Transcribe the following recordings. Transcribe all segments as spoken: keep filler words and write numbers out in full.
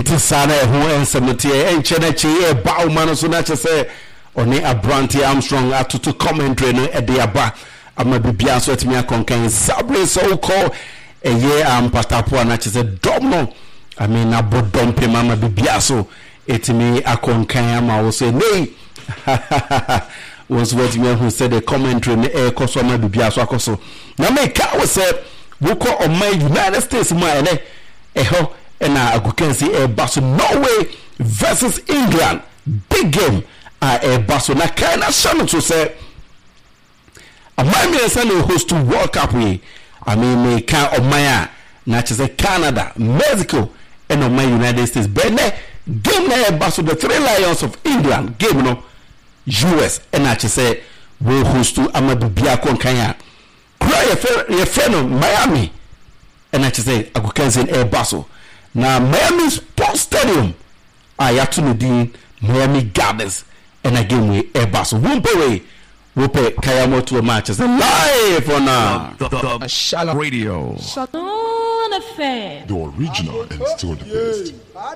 Inti sana who and seventy and Chenechi Bauman so not to say on a Branty Armstrong to to commentary at the Aba. I'm a bibia so to me a concan Sabre so called a year am Patapua not a domino. I mean a bodompe mama bibia so it me a concan I will say nay. Was what me who said the commentary in the air cosoma bibia so akoso. Now make I was said we call on my United States my eh and I can see a basso Norway versus England. Big game. A basso na kind of channel to say. A my me send host to World Cup we. I mean me can of my na say Canada, Mexico, and of my United States. But game na basso the three lions of England. Game no U S and I say we host to Amadu Biako Kanya. Cry your friend of Miami. And I say I can see a basso. Now Miami Sports Stadium, I have to do Miami Gardens, and again we Airbus. Whoop away, whoop it. Kayamo to a match is live on uh, the, the, the Shalom Radio. Shalom F M. The original and still the best.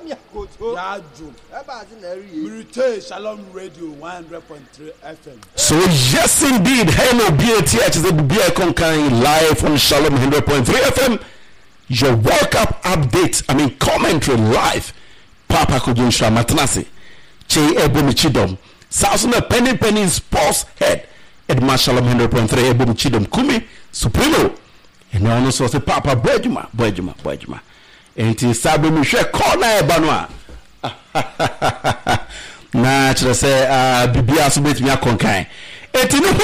Shalom Radio one hundred point three F M. So yes indeed, hello B A T H is the B A Concan live on Shalom one hundred point three F M. Your World Cup update, I mean commentary live. Papa Kujinsha Matanasi, Che Ebony Chidom, Southern Penny Penny Sports Head, Edma Shalom one hundred point three Ebony Chidom Kumi, Supremo, and also say Papa Bojuma, Bojuma, Bojuma. And to Sabi Michelle Corner Banwa. Nah, to say, uh, Bibia Subit Mia Conkai.